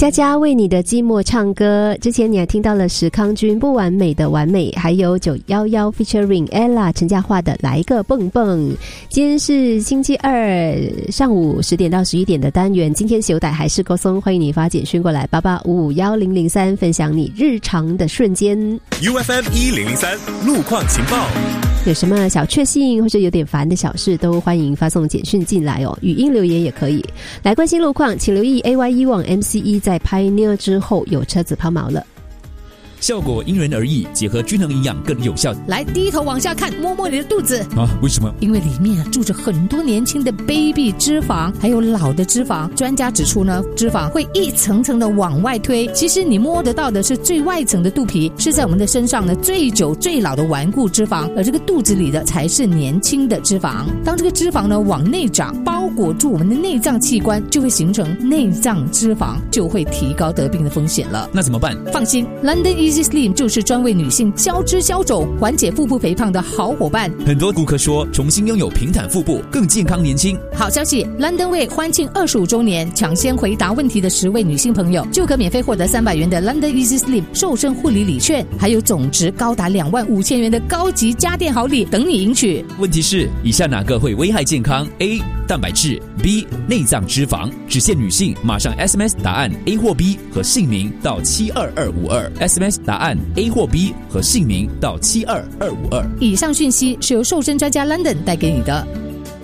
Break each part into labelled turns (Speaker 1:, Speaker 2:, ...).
Speaker 1: 佳佳为你的寂寞唱歌，之前你还听到了石康君不完美的完美，还有911 featuring Ella 陈嘉桦的来个蹦蹦。今天是星期二上午10点到11点的单元，今天小歹还是高松，欢迎你发简讯过来88551003分享你日常的瞬间。
Speaker 2: UFM 1003路况情报，
Speaker 1: 有什么小确幸或者有点烦的小事都欢迎发送简讯进来哦，语音留言也可以。来关心路况，请留意 AYE 往 MCE 在 Pioneer 之后有车子抛锚了。
Speaker 3: 效果因人而异，结合均衡营养更有效。
Speaker 4: 来，低头往下看，摸摸你的肚子
Speaker 3: 啊？为什么？
Speaker 4: 因为里面住着很多年轻的 baby 脂肪，还有老的脂肪。专家指出呢，脂肪会一层层的往外推，其实你摸得到的是最外层的肚皮，是在我们的身上呢最久最老的顽固脂肪，而这个肚子里的才是年轻的脂肪。当这个脂肪呢往内长，包裹住我们的内脏器官，就会形成内脏脂肪，就会提高得病的风险了。
Speaker 3: 那怎么办？
Speaker 4: 放心 ，London Easy Slim 就是专为女性消脂消肿、缓解腹部肥胖的好伙伴。
Speaker 3: 很多顾客说，重新拥有平坦腹部，更健康年轻。
Speaker 4: 好消息 ，London Way 欢庆25周年，抢先回答问题的10位女性朋友就可免费获得300元的 London Easy Slim 瘦身护理礼券，还有总值高达25000元的高级家电好礼等你赢取。
Speaker 3: 问题是，以下哪个会危害健康 ？A. 蛋白质 B. 内脏脂肪，只限女性。马上 SMS 答案 A 或 B 和姓名到72252 SMS 答案 A 或 B 和姓名到72252。
Speaker 4: 以上讯息是由瘦身专家 London 带给你的。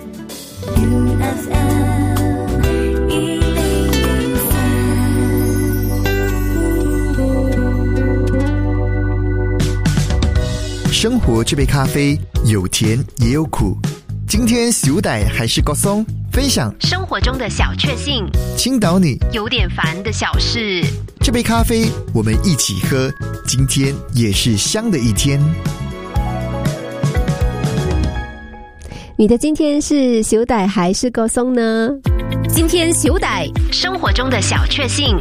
Speaker 5: 生活这杯咖啡有甜也有苦，今天小歹还是高松分享
Speaker 1: 生活中的小确幸，
Speaker 5: 倾倒你
Speaker 1: 有点烦的小事。
Speaker 5: 这杯咖啡我们一起喝，今天也是香的一天。
Speaker 1: 你的今天是小歹还是高松呢？今天小歹生活中的小确幸。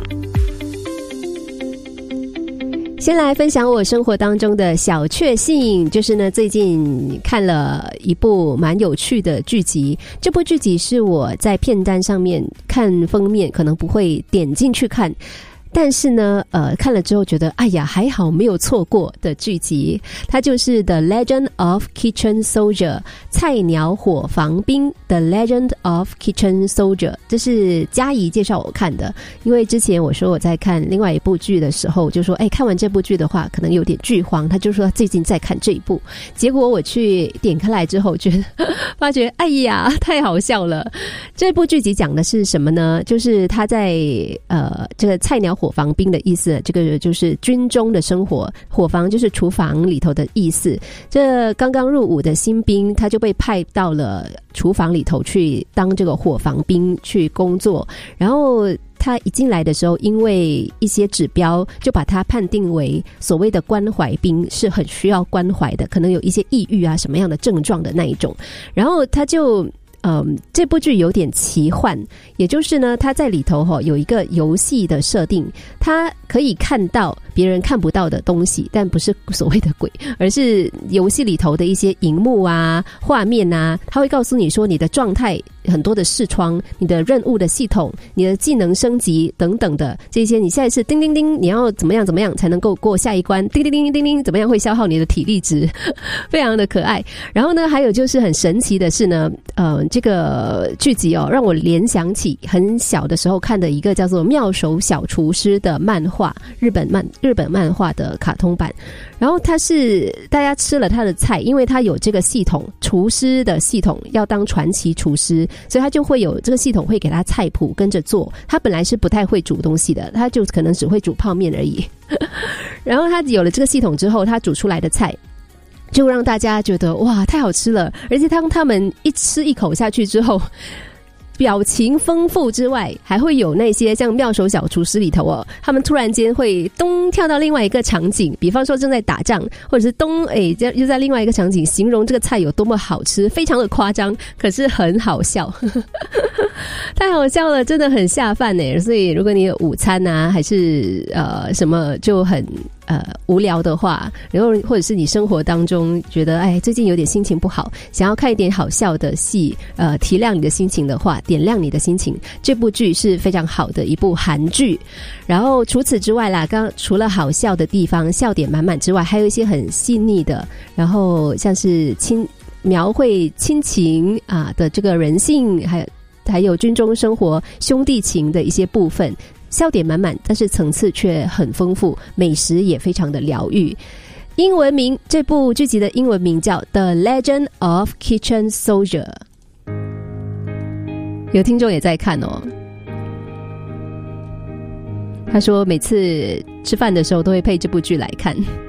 Speaker 1: 先来分享我生活当中的小确幸，就是呢，最近看了一部蛮有趣的剧集。这部剧集是我在片单上面看封面可能不会点进去看，但是呢看了之后觉得哎呀还好没有错过的剧集。它就是 The Legend of Kitchen Soldier 菜鸟伙房兵 The Legend of Kitchen Soldier， 这是嘉怡介绍我看的。因为之前我说我在看另外一部剧的时候就说看完这部剧的话可能有点剧荒，他就说他最近在看这一部，结果我去点开来之后觉得发觉哎呀太好笑了。这部剧集讲的是什么呢？就是他在这个菜鸟伙房兵的意思，这个就是军中的生活，伙房就是厨房里头的意思。这刚刚入伍的新兵他就被派到了厨房里头去当这个伙房兵去工作，然后他一进来的时候因为一些指标就把他判定为所谓的关怀兵，是很需要关怀的，可能有一些抑郁啊什么样的症状的那一种。然后他就这部剧有点奇幻，也就是呢他在里头有一个游戏的设定，他可以看到别人看不到的东西，但不是所谓的鬼，而是游戏里头的一些荧幕啊画面啊，他会告诉你说你的状态，很多的视窗，你的任务的系统，你的技能升级等等的这些，你下一次叮叮叮你要怎么样怎么样才能够过下一关，叮叮叮叮叮怎么样会消耗你的体力值非常的可爱。然后呢还有就是很神奇的是呢这个剧集让我联想起很小的时候看的一个叫做妙手小厨师的漫画，日本漫画的卡通版。然后他是大家吃了他的菜，因为他有这个系统，厨师的系统要当传奇厨师，所以他就会有这个系统会给他菜谱跟着做。他本来是不太会煮东西的，他就可能只会煮泡面而已然后他有了这个系统之后，他煮出来的菜就让大家觉得哇太好吃了，而且当他们一吃一口下去之后，表情丰富之外，还会有那些像妙手小厨师里头他们突然间会咚跳到另外一个场景，比方说正在打仗，或者是咚又在另外一个场景形容这个菜有多么好吃，非常的夸张，可是很好笑太好笑了，真的很下饭所以如果你有午餐啊还是什么就很无聊的话，然后或者是你生活当中觉得最近有点心情不好，想要看一点好笑的戏，提亮你的心情的话，点亮你的心情，这部剧是非常好的一部韩剧。然后除此之外啦，刚除了好笑的地方，笑点满满之外，还有一些很细腻的，然后像是描绘亲情的这个人性，还有军中生活兄弟情的一些部分，笑点满满，但是层次却很丰富，美食也非常的疗愈。英文名，这部剧集的英文名叫 The Legend of Kitchen Soldier。 有听众也在看哦，他说每次吃饭的时候都会配这部剧来看。